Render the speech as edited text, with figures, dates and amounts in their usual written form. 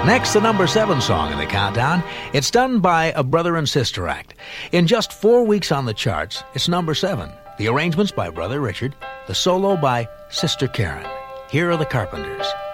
Next, the number 7 song in the countdown. It's done by a brother and sister act. In just 4 weeks on the charts, it's number 7. The arrangements by Brother Richard, the solo by Sister Karen. Here are the Carpenters.